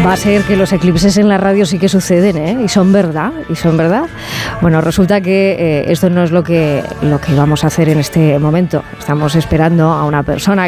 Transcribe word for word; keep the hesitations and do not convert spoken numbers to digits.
Va a ser que los eclipses en la radio sí que suceden, ¿eh? Y son verdad, y son verdad. Bueno, resulta que eh, esto no es lo que, lo que vamos a hacer en este momento. Estamos esperando a una persona